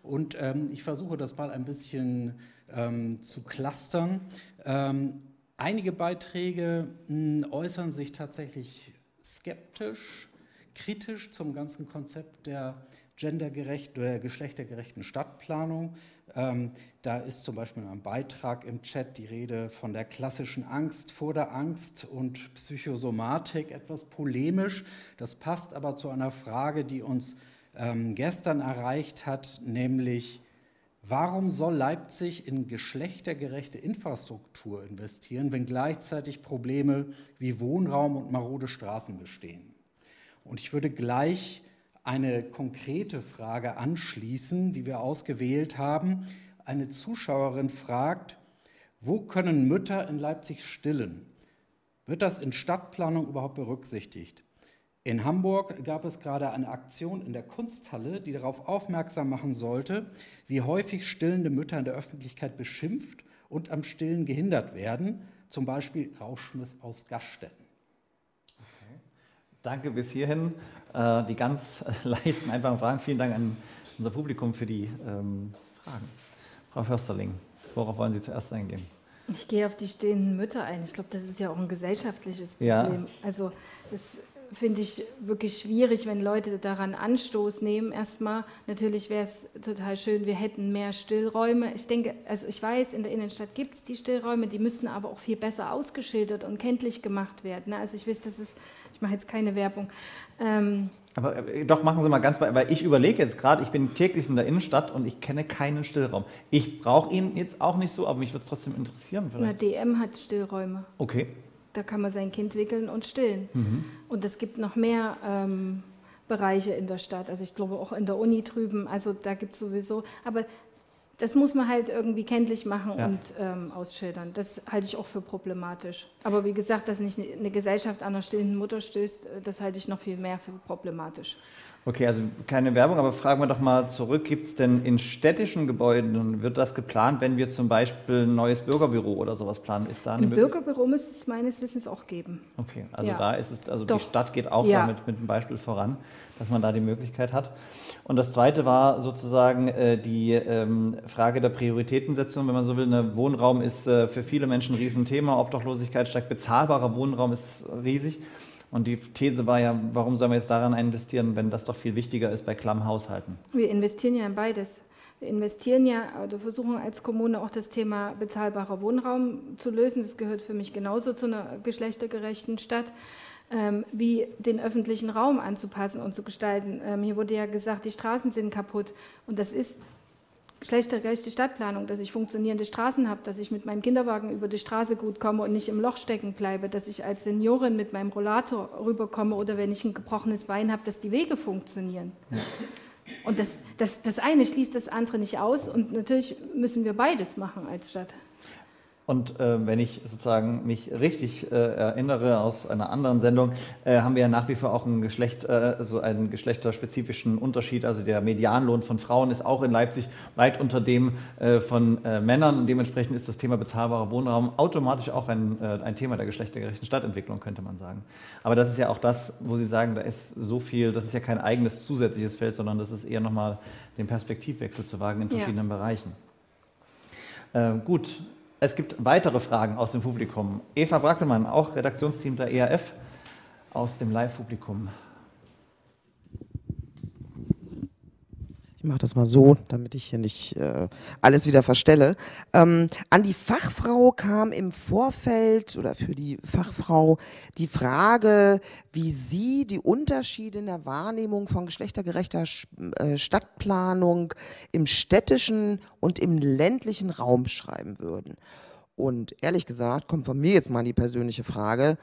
Und ich versuche das mal ein bisschen zu clustern. Einige Beiträge äußern sich tatsächlich skeptisch, kritisch zum ganzen Konzept der geschlechtergerechten Stadtplanung. Da ist zum Beispiel in einem Beitrag im Chat die Rede von der klassischen Angst vor der Angst und Psychosomatik, etwas polemisch. Das passt aber zu einer Frage, die uns gestern erreicht hat, nämlich: Warum soll Leipzig in geschlechtergerechte Infrastruktur investieren, wenn gleichzeitig Probleme wie Wohnraum und marode Straßen bestehen? Und ich würde gleich eine konkrete Frage anschließen, die wir ausgewählt haben. Eine Zuschauerin fragt: Wo können Mütter in Leipzig stillen? Wird das in Stadtplanung überhaupt berücksichtigt? In Hamburg gab es gerade eine Aktion in der Kunsthalle, die darauf aufmerksam machen sollte, wie häufig stillende Mütter in der Öffentlichkeit beschimpft und am Stillen gehindert werden, zum Beispiel Rauschmiss aus Gaststätten. Okay. Danke bis hierhin. Die ganz leichten, einfachen Fragen. Vielen Dank an unser Publikum für die Fragen. Frau Försterling, worauf wollen Sie zuerst eingehen? Ich gehe auf die stehenden Mütter ein. Ich glaube, das ist ja auch ein gesellschaftliches Problem. Ja. Also das finde ich wirklich schwierig, wenn Leute daran Anstoß nehmen. Erstmal, natürlich wäre es total schön, wir hätten mehr Stillräume. Ich denke, also ich weiß, in der Innenstadt gibt es die Stillräume, die müssten aber auch viel besser ausgeschildert und kenntlich gemacht werden. Also ich weiß, das ist, ich mache jetzt keine Werbung. Aber doch, machen Sie mal ganz, weil ich überlege jetzt gerade, ich bin täglich in der Innenstadt und ich kenne keinen Stillraum. Ich brauche ihn jetzt auch nicht so, aber mich würde es trotzdem interessieren. Na, DM hat Stillräume. Okay. Da kann man sein Kind wickeln und stillen. Und es gibt noch mehr Bereiche in der Stadt. Also ich glaube auch in der Uni drüben, also da gibt es sowieso, aber das muss man halt irgendwie kenntlich machen und ausschildern. Das halte ich auch für problematisch. Aber wie gesagt, dass nicht eine Gesellschaft an einer stillenden Mutter stößt, das halte ich noch viel mehr für problematisch. Okay, also keine Werbung, aber fragen wir doch mal zurück, gibt es denn in städtischen Gebäuden, wird das geplant, wenn wir zum Beispiel ein neues Bürgerbüro oder sowas planen? Ist da eine Ein Bürgerbüro müsste es meines Wissens auch geben. Okay, also Ja. da ist es, also Doch. die Stadt geht auch Ja. damit mit einem Beispiel voran, dass man da die Möglichkeit hat. Und das Zweite war sozusagen die Frage der Prioritätensetzung, wenn man so will. Wohnraum ist für viele Menschen ein Riesenthema, Obdachlosigkeit steigt, bezahlbarer Wohnraum ist riesig. Und die These war ja, warum sollen wir jetzt daran investieren, wenn das doch viel wichtiger ist bei klammen Haushalten? Wir investieren ja in beides. Wir investieren ja, oder versuchen als Kommune auch das Thema bezahlbarer Wohnraum zu lösen. Das gehört für mich genauso zu einer geschlechtergerechten Stadt, wie den öffentlichen Raum anzupassen und zu gestalten. Hier wurde ja gesagt, die Straßen sind kaputt. Und das ist geschlechtergerechte Stadtplanung, dass ich funktionierende Straßen habe, dass ich mit meinem Kinderwagen über die Straße gut komme und nicht im Loch stecken bleibe, dass ich als Seniorin mit meinem Rollator rüberkomme oder wenn ich ein gebrochenes Bein habe, dass die Wege funktionieren. Ja. Und das eine schließt das andere nicht aus und natürlich müssen wir beides machen als Stadt. Und wenn ich sozusagen mich richtig erinnere aus einer anderen Sendung, haben wir ja nach wie vor auch einen geschlechterspezifischen Unterschied. Also der Medianlohn von Frauen ist auch in Leipzig weit unter dem von Männern. Und dementsprechend ist das Thema bezahlbarer Wohnraum automatisch auch ein Thema der geschlechtergerechten Stadtentwicklung, könnte man sagen. Aber das ist ja auch das, wo Sie sagen, da ist so viel, das ist ja kein eigenes zusätzliches Feld, sondern das ist eher nochmal den Perspektivwechsel zu wagen in verschiedenen Bereichen. Gut. Es gibt weitere Fragen aus dem Publikum. Eva Brackelmann, auch Redaktionsteam der ERF, aus dem Live-Publikum. Ich mache das mal so, damit ich hier nicht alles wieder verstelle. An die Fachfrau kam im Vorfeld oder für die Fachfrau die Frage, wie sie die Unterschiede in der Wahrnehmung von geschlechtergerechter Stadtplanung im städtischen und im ländlichen Raum schreiben würden. Und ehrlich gesagt, kommt von mir jetzt mal die persönliche Frage,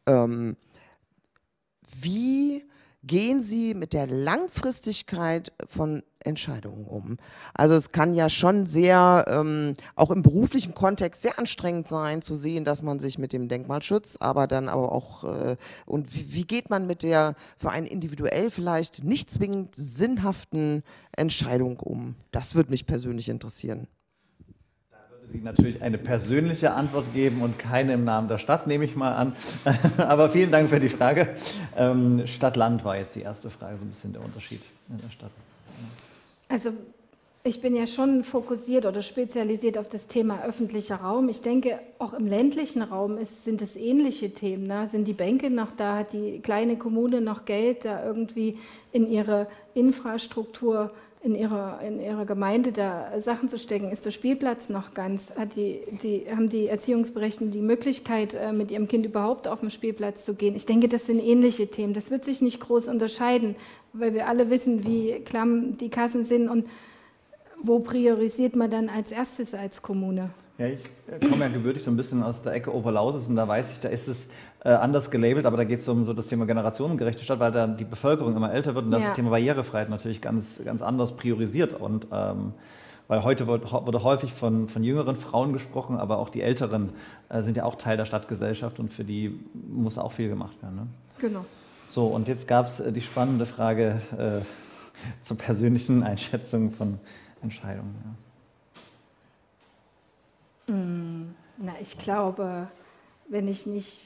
wie gehen Sie mit der Langfristigkeit von Entscheidungen um? Also es kann ja schon sehr, auch im beruflichen Kontext sehr anstrengend sein, zu sehen, dass man sich mit dem Denkmalschutz, aber dann aber auch, und wie geht man mit der für einen individuell vielleicht nicht zwingend sinnhaften Entscheidung um? Das würde mich persönlich interessieren. Sie natürlich eine persönliche Antwort geben und keine im Namen der Stadt, nehme ich mal an. Aber vielen Dank für die Frage. Stadt-Land war jetzt die erste Frage, so ein bisschen der Unterschied in der Stadt. Also Ich bin ja schon fokussiert oder spezialisiert auf das Thema öffentlicher Raum. Ich denke, auch im ländlichen Raum sind es ähnliche Themen. Ne? Sind die Bänke noch da? Hat die kleine Kommune noch Geld, da irgendwie in ihre Infrastruktur, in ihrer Gemeinde da Sachen zu stecken? Ist der Spielplatz noch ganz? Haben die Erziehungsberechtigten die Möglichkeit, mit ihrem Kind überhaupt auf den Spielplatz zu gehen? Ich denke, das sind ähnliche Themen. Das wird sich nicht groß unterscheiden, weil wir alle wissen, wie klamm die Kassen sind und wo priorisiert man dann als erstes als Kommune? Ja, ich komme ja gebürtig so ein bisschen aus der Ecke Oberlausitz und da weiß ich, da ist es anders gelabelt, aber da geht es um so das Thema generationengerechte Stadt, weil da die Bevölkerung immer älter wird und das Thema Barrierefreiheit natürlich ganz, ganz anders priorisiert. Und weil heute wurde häufig von jüngeren Frauen gesprochen, aber auch die Älteren sind ja auch Teil der Stadtgesellschaft und für die muss auch viel gemacht werden. Ne? Genau. So, und jetzt gab es die spannende Frage zur persönlichen Einschätzung von Entscheidungen. Ja. Na, ich glaube, wenn ich nicht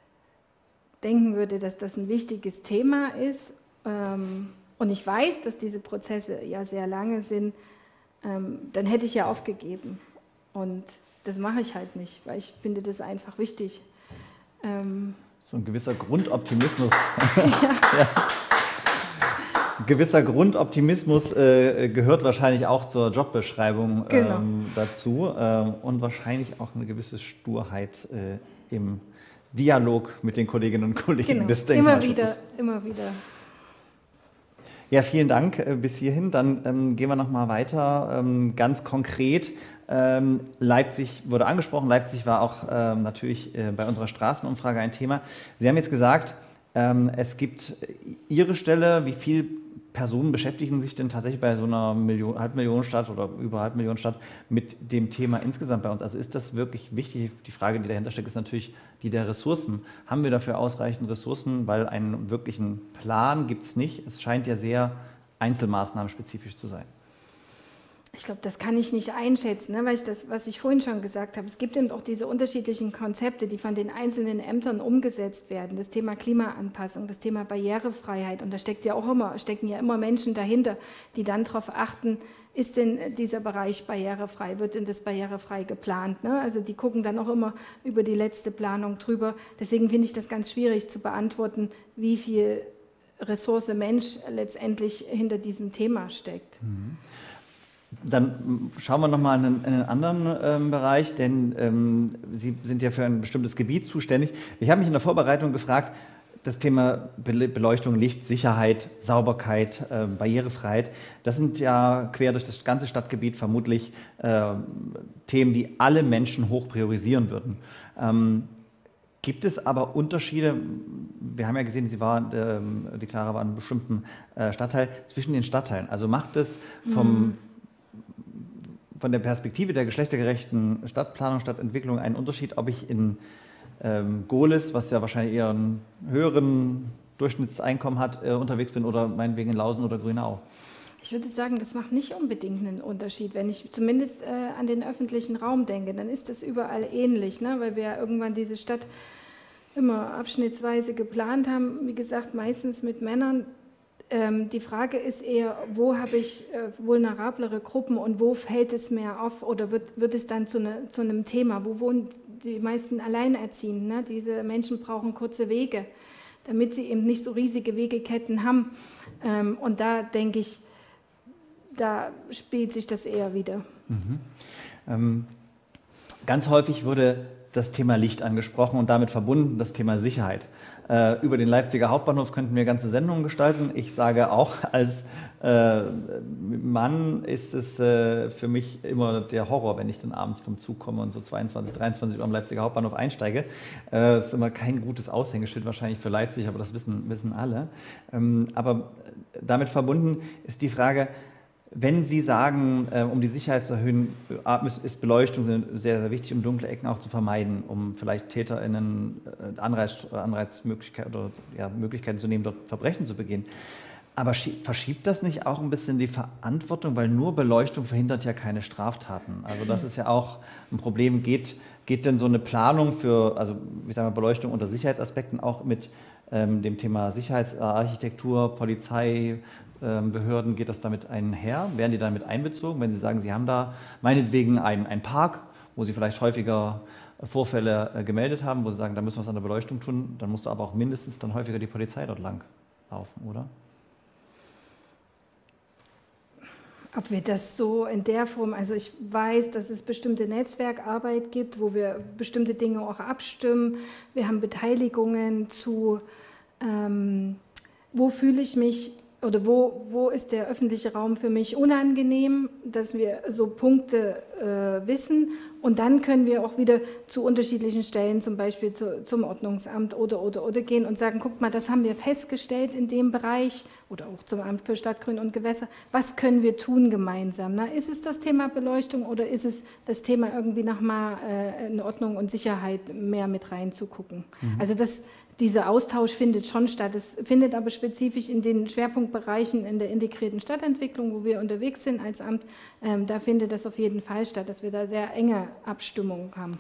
denken würde, dass das ein wichtiges Thema ist und ich weiß, dass diese Prozesse ja sehr lange sind, dann hätte ich ja aufgegeben. Und das mache ich halt nicht, weil ich finde das einfach wichtig. So ein gewisser Grundoptimismus. Ja. Ein gewisser Grundoptimismus gehört wahrscheinlich auch zur Jobbeschreibung dazu und wahrscheinlich auch eine gewisse Sturheit im Dialog mit den Kolleginnen und Kollegen des Denkmalschutzes. Immer wieder. Ja, vielen Dank bis hierhin. Dann gehen wir nochmal weiter. Ganz konkret, Leipzig wurde angesprochen. Leipzig war auch natürlich bei unserer Straßenumfrage ein Thema. Sie haben jetzt gesagt, es gibt Ihre Stelle. Wie viele Personen beschäftigen sich denn tatsächlich bei so einer Halbmillionenstadt oder über Halbmillionenstadt mit dem Thema insgesamt bei uns? Also ist das wirklich wichtig? Die Frage, die dahinter steckt, ist natürlich die der Ressourcen. Haben wir dafür ausreichend Ressourcen? Weil einen wirklichen Plan gibt es nicht. Es scheint ja sehr einzelmaßnahmenspezifisch zu sein. Ich glaube, das kann ich nicht einschätzen, ne? Weil was ich vorhin schon gesagt habe, es gibt eben auch diese unterschiedlichen Konzepte, die von den einzelnen Ämtern umgesetzt werden. Das Thema Klimaanpassung, das Thema Barrierefreiheit. Und da stecken ja immer Menschen dahinter, die dann darauf achten, ist denn dieser Bereich barrierefrei, wird denn das barrierefrei geplant? Ne? Also die gucken dann auch immer über die letzte Planung drüber. Deswegen finde ich das ganz schwierig zu beantworten, wie viel Ressource Mensch letztendlich hinter diesem Thema steckt. Mhm. Dann schauen wir nochmal in einen anderen Bereich, denn Sie sind ja für ein bestimmtes Gebiet zuständig. Ich habe mich in der Vorbereitung gefragt, das Thema Beleuchtung, Licht, Sicherheit, Sauberkeit, Barrierefreiheit, das sind ja quer durch das ganze Stadtgebiet vermutlich Themen, die alle Menschen hoch priorisieren würden. Gibt es aber Unterschiede, wir haben ja gesehen, die Clara war in einem bestimmten Stadtteil, zwischen den Stadtteilen. Also macht es von der Perspektive der geschlechtergerechten Stadtplanung, Stadtentwicklung einen Unterschied, ob ich in Gohlis, was ja wahrscheinlich eher einen höheren Durchschnittseinkommen hat, unterwegs bin oder meinetwegen in Lausen oder Grünau? Ich würde sagen, das macht nicht unbedingt einen Unterschied. Wenn ich zumindest an den öffentlichen Raum denke, dann ist das überall ähnlich, ne? Weil wir ja irgendwann diese Stadt immer abschnittsweise geplant haben, wie gesagt, meistens mit Männern. Die Frage ist eher, wo habe ich vulnerablere Gruppen und wo fällt es mehr auf oder wird es dann zu einem Thema? Wo wohnen die meisten Alleinerziehenden? Ne? Diese Menschen brauchen kurze Wege, damit sie eben nicht so riesige Wegeketten haben. Und da denke ich, da spielt sich das eher wieder. Mhm. Ganz häufig wurde das Thema Licht angesprochen und damit verbunden das Thema Sicherheit. Über den Leipziger Hauptbahnhof könnten wir ganze Sendungen gestalten. Ich sage auch, als Mann ist es für mich immer der Horror, wenn ich dann abends vom Zug komme und so 22, 23 Uhr am Leipziger Hauptbahnhof einsteige. Das ist immer kein gutes Aushängeschild wahrscheinlich für Leipzig, aber das wissen alle. Aber damit verbunden ist die Frage, wenn Sie sagen, um die Sicherheit zu erhöhen, ist Beleuchtung sehr, sehr wichtig, um dunkle Ecken auch zu vermeiden, um vielleicht TäterInnen Anreizmöglichkeiten oder Möglichkeiten zu nehmen, dort Verbrechen zu begehen. Aber verschiebt das nicht auch ein bisschen die Verantwortung, weil nur Beleuchtung verhindert ja keine Straftaten. Also das ist ja auch ein Problem. Geht denn so eine Planung für, also wie sagen wir, Beleuchtung unter Sicherheitsaspekten auch mit dem Thema Sicherheitsarchitektur, Polizei, Behörden, geht das damit einher? Werden die damit einbezogen, wenn Sie sagen, Sie haben da meinetwegen einen Park, wo Sie vielleicht häufiger Vorfälle gemeldet haben, wo Sie sagen, da müssen wir was an der Beleuchtung tun, dann muss aber auch mindestens dann häufiger die Polizei dort lang laufen, oder? Ob wir das so in der Form, also ich weiß, dass es bestimmte Netzwerkarbeit gibt, wo wir bestimmte Dinge auch abstimmen. Wir haben Beteiligungen zu, wo fühle ich mich oder wo ist der öffentliche Raum für mich unangenehm, dass wir so Punkte wissen. Und dann können wir auch wieder zu unterschiedlichen Stellen, zum Beispiel zum Ordnungsamt oder gehen und sagen, guck mal, das haben wir festgestellt in dem Bereich oder auch zum Amt für Stadtgrün und Gewässer. Was können wir tun gemeinsam? Na, ist es das Thema Beleuchtung oder ist es das Thema irgendwie nochmal in Ordnung und Sicherheit mehr mit reinzugucken? Also dieser Austausch findet schon statt. Es findet aber spezifisch in den Schwerpunktbereichen in der integrierten Stadtentwicklung, wo wir unterwegs sind als Amt, da findet das auf jeden Fall statt, dass wir da sehr enge Abstimmungen haben.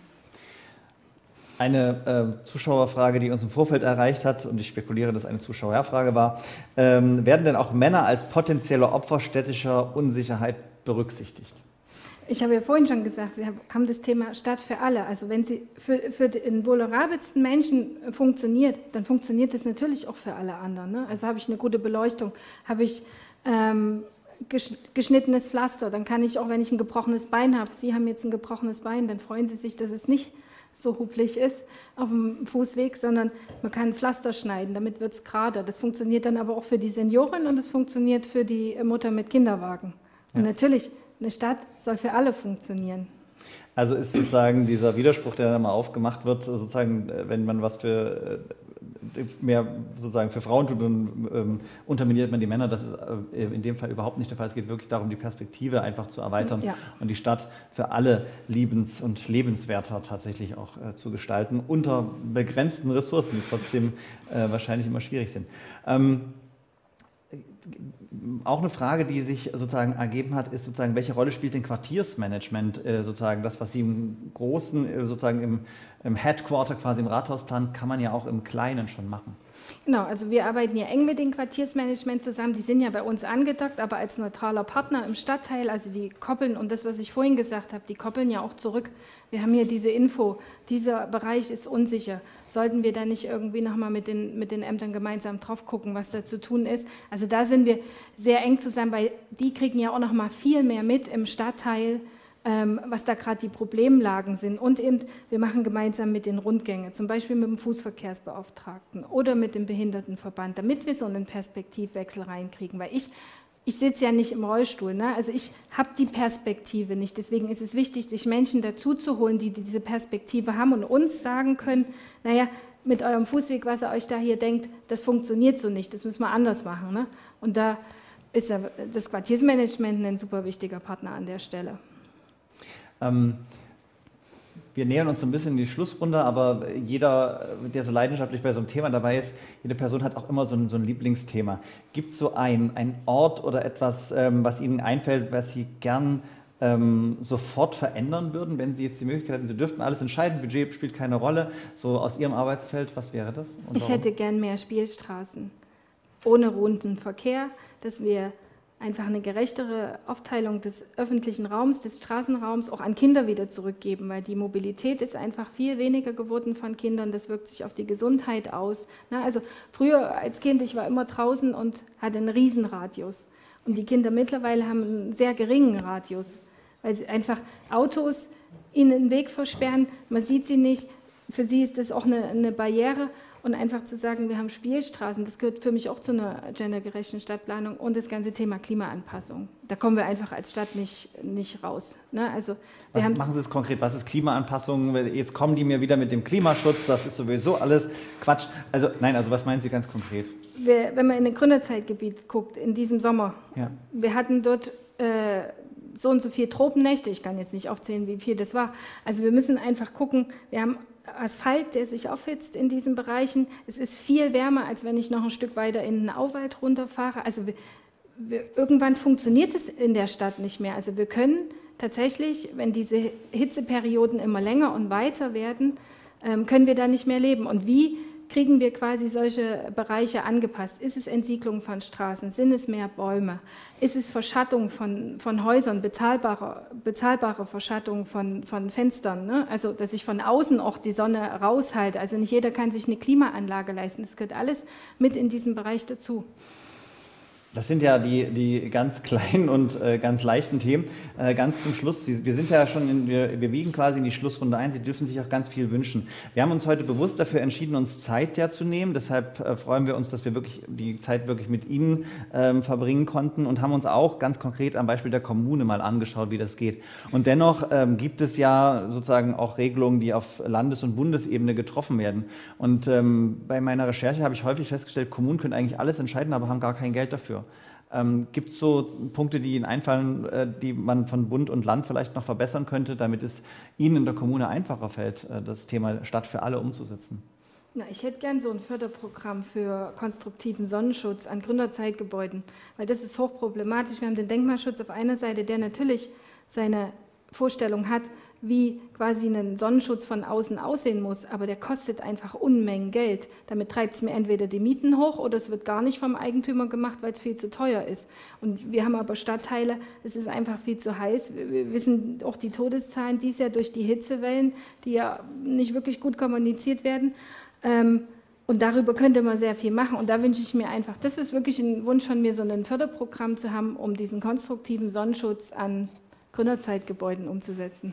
Eine Zuschauerfrage, die uns im Vorfeld erreicht hat, und ich spekuliere, dass eine Zuschauerfrage war, werden denn auch Männer als potenzielle Opfer städtischer Unsicherheit berücksichtigt? Ich habe ja vorhin schon gesagt, wir haben das Thema Stadt für alle. Also wenn sie für den vulnerabelsten Menschen funktioniert, dann funktioniert das natürlich auch für alle anderen. Ne? Also habe ich eine gute Beleuchtung, habe ich geschnittenes Pflaster, dann kann ich auch, wenn ich ein gebrochenes Bein habe, Sie haben jetzt ein gebrochenes Bein, dann freuen Sie sich, dass es nicht so huplig ist auf dem Fußweg, sondern man kann ein Pflaster schneiden, damit wird es gerade. Das funktioniert dann aber auch für die Seniorin und es funktioniert für die Mutter mit Kinderwagen. Und natürlich, eine Stadt soll für alle funktionieren. Also ist sozusagen dieser Widerspruch, der dann mal aufgemacht wird, sozusagen, wenn man was für mehr sozusagen für Frauen tut, dann unterminiert man die Männer. Das ist in dem Fall überhaupt nicht der Fall. Es geht wirklich darum, die Perspektive einfach zu erweitern und die Stadt für alle liebens- und lebenswerter tatsächlich auch zu gestalten, unter begrenzten Ressourcen, die trotzdem wahrscheinlich immer schwierig sind. Auch eine Frage, die sich sozusagen ergeben hat, ist sozusagen, welche Rolle spielt denn Quartiersmanagement, sozusagen das, was Sie im Großen, sozusagen im Headquarter, quasi im Rathaus planen, kann man ja auch im Kleinen schon machen. Genau, also wir arbeiten ja eng mit dem Quartiersmanagement zusammen, die sind ja bei uns angedockt, aber als neutraler Partner im Stadtteil, also die koppeln, und das, was ich vorhin gesagt habe, die koppeln ja auch zurück. Wir haben hier diese Info, dieser Bereich ist unsicher. Sollten wir da nicht irgendwie nochmal mit den Ämtern gemeinsam drauf gucken, was da zu tun ist? Also da sind wir sehr eng zusammen, weil die kriegen ja auch nochmal viel mehr mit im Stadtteil, was da gerade die Problemlagen sind. Und eben, wir machen gemeinsam mit den Rundgängen, zum Beispiel mit dem Fußverkehrsbeauftragten oder mit dem Behindertenverband, damit wir so einen Perspektivwechsel reinkriegen. Weil ich sitze ja nicht im Rollstuhl, ne? Also ich habe die Perspektive nicht. Deswegen ist es wichtig, sich Menschen dazu zu holen, die diese Perspektive haben und uns sagen können, naja, mit eurem Fußweg, was ihr euch da hier denkt, das funktioniert so nicht, das müssen wir anders machen. Ne? Und da ist das Quartiersmanagement ein super wichtiger Partner an der Stelle. Wir nähern uns so ein bisschen in die Schlussrunde, aber jeder, der so leidenschaftlich bei so einem Thema dabei ist, jede Person hat auch immer so ein Lieblingsthema. Gibt es so einen Ort oder etwas, was Ihnen einfällt, was Sie gern sofort verändern würden, wenn Sie jetzt die Möglichkeit hätten, Sie dürften alles entscheiden, Budget spielt keine Rolle, so aus Ihrem Arbeitsfeld, was wäre das? Ich hätte gern mehr Spielstraßen, ohne ruhenden Verkehr, dass wir einfach eine gerechtere Aufteilung des öffentlichen Raums, des Straßenraums auch an Kinder wieder zurückgeben, weil die Mobilität ist einfach viel weniger geworden von Kindern, das wirkt sich auf die Gesundheit aus. Na, also früher als Kind, ich war immer draußen und hatte einen Riesenradius und die Kinder mittlerweile haben einen sehr geringen Radius, weil sie einfach Autos ihnen den Weg versperren, man sieht sie nicht, für sie ist das auch eine Barriere. Und einfach zu sagen, wir haben Spielstraßen, das gehört für mich auch zu einer gendergerechten Stadtplanung und das ganze Thema Klimaanpassung. Da kommen wir einfach als Stadt nicht raus. Ne? Also machen Sie es konkret? Was ist Klimaanpassung? Jetzt kommen die mir wieder mit dem Klimaschutz, das ist sowieso alles Quatsch. Also was meinen Sie ganz konkret? Wenn man in ein Gründerzeitgebiet guckt, in diesem Sommer, wir hatten dort so und so viele Tropennächte, ich kann jetzt nicht aufzählen, wie viel das war. Also wir müssen einfach gucken, wir haben Asphalt, der sich aufhitzt in diesen Bereichen. Es ist viel wärmer, als wenn ich noch ein Stück weiter in den Auwald runterfahre. Also irgendwann funktioniert es in der Stadt nicht mehr. Also wir können tatsächlich, wenn diese Hitzeperioden immer länger und weiter werden, können wir da nicht mehr leben. Und wie kriegen wir quasi solche Bereiche angepasst? Ist es Entsiedlung von Straßen? Sind es mehr Bäume? Ist es Verschattung von Häusern, bezahlbare Verschattung von Fenstern? Ne? Also, dass ich von außen auch die Sonne raushalte. Also nicht jeder kann sich eine Klimaanlage leisten. Das gehört alles mit in diesen Bereich dazu. Das sind ja die ganz kleinen und ganz leichten Themen. Ganz zum Schluss, wir sind ja schon, wir wiegen quasi in die Schlussrunde ein. Sie dürfen sich auch ganz viel wünschen. Wir haben uns heute bewusst dafür entschieden, uns Zeit ja zu nehmen. Deshalb freuen wir uns, dass wir wirklich die Zeit wirklich mit Ihnen verbringen konnten und haben uns auch ganz konkret am Beispiel der Kommune mal angeschaut, wie das geht. Und dennoch gibt es ja sozusagen auch Regelungen, die auf Landes- und Bundesebene getroffen werden. Und bei meiner Recherche habe ich häufig festgestellt, Kommunen können eigentlich alles entscheiden, aber haben gar kein Geld dafür. Gibt es so Punkte, die Ihnen einfallen, die man von Bund und Land vielleicht noch verbessern könnte, damit es Ihnen in der Kommune einfacher fällt, das Thema Stadt für alle umzusetzen? Na, ich hätte gern so ein Förderprogramm für konstruktiven Sonnenschutz an Gründerzeitgebäuden, weil das ist hochproblematisch. Wir haben den Denkmalschutz auf einer Seite, der natürlich seine Vorstellung hat, wie quasi ein Sonnenschutz von außen aussehen muss, aber der kostet einfach Unmengen Geld. Damit treibt es mir entweder die Mieten hoch oder es wird gar nicht vom Eigentümer gemacht, weil es viel zu teuer ist. Und wir haben aber Stadtteile, es ist einfach viel zu heiß. Wir wissen auch die Todeszahlen dies Jahr durch die Hitzewellen, die ja nicht wirklich gut kommuniziert werden. Und darüber könnte man sehr viel machen. Und da wünsche ich mir einfach, das ist wirklich ein Wunsch von mir, so ein Förderprogramm zu haben, um diesen konstruktiven Sonnenschutz an Gründerzeitgebäuden umzusetzen.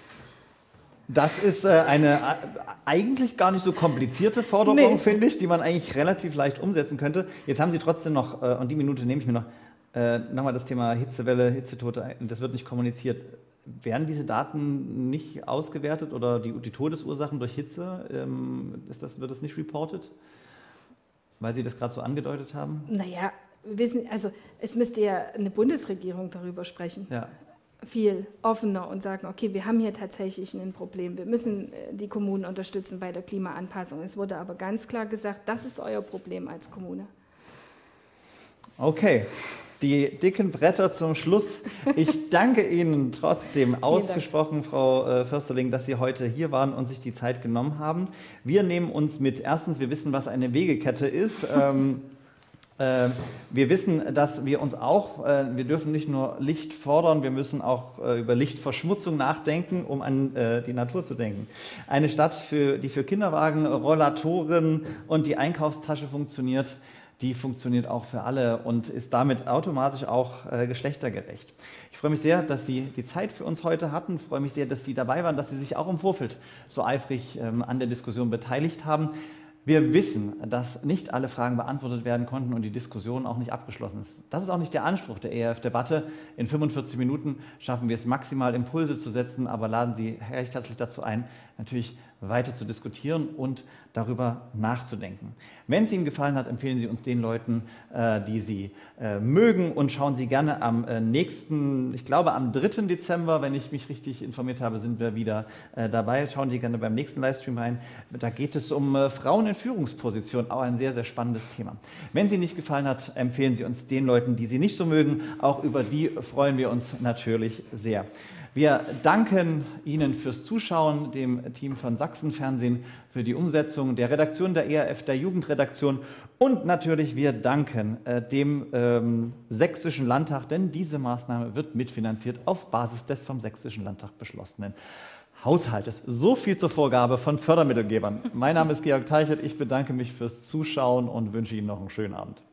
Das ist eine eigentlich gar nicht so komplizierte Forderung, finde ich, die man eigentlich relativ leicht umsetzen könnte. Jetzt haben Sie trotzdem noch, und die Minute nehme ich mir noch, nochmal das Thema Hitzewelle, Hitzetote, das wird nicht kommuniziert. Werden diese Daten nicht ausgewertet oder die Todesursachen durch Hitze, wird das nicht reported? Weil Sie das gerade so angedeutet haben? Naja, es müsste ja eine Bundesregierung darüber sprechen. Ja. Viel offener und sagen, okay, wir haben hier tatsächlich ein Problem. Wir müssen die Kommunen unterstützen bei der Klimaanpassung. Es wurde aber ganz klar gesagt, das ist euer Problem als Kommune. Okay, die dicken Bretter zum Schluss. Ich danke Ihnen trotzdem ausgesprochen, Frau Försterling, dass Sie heute hier waren und sich die Zeit genommen haben. Wir nehmen uns mit, erstens, wir wissen, was eine Wegekette ist. Wir wissen, dass wir uns auch, wir dürfen nicht nur Licht fordern, wir müssen auch über Lichtverschmutzung nachdenken, um an die Natur zu denken. Eine Stadt, die für Kinderwagen, Rollatoren und die Einkaufstasche funktioniert, die funktioniert auch für alle und ist damit automatisch auch geschlechtergerecht. Ich freue mich sehr, dass Sie die Zeit für uns heute hatten. Ich freue mich sehr, dass Sie dabei waren, dass Sie sich auch im Vorfeld so eifrig an der Diskussion beteiligt haben. Wir wissen, dass nicht alle Fragen beantwortet werden konnten und die Diskussion auch nicht abgeschlossen ist. Das ist auch nicht der Anspruch der ERF-Debatte. In 45 Minuten schaffen wir es maximal, Impulse zu setzen, aber laden Sie recht herzlich dazu ein, natürlich weiter zu diskutieren und darüber nachzudenken. Wenn es Ihnen gefallen hat, empfehlen Sie uns den Leuten, die Sie mögen, und schauen Sie gerne am nächsten, ich glaube am 3. Dezember, wenn ich mich richtig informiert habe, sind wir wieder dabei. Schauen Sie gerne beim nächsten Livestream rein. Da geht es um Frauen in Führungspositionen, auch ein sehr, sehr spannendes Thema. Wenn es Ihnen nicht gefallen hat, empfehlen Sie uns den Leuten, die Sie nicht so mögen. Auch über die freuen wir uns natürlich sehr. Wir danken Ihnen fürs Zuschauen, dem Team von Sachsenfernsehen für die Umsetzung, der Redaktion der ERF, der Jugendredaktion, und natürlich wir danken dem Sächsischen Landtag, denn diese Maßnahme wird mitfinanziert auf Basis des vom Sächsischen Landtag beschlossenen Haushaltes. So viel zur Vorgabe von Fördermittelgebern. Mein Name ist Georg Teichert, ich bedanke mich fürs Zuschauen und wünsche Ihnen noch einen schönen Abend.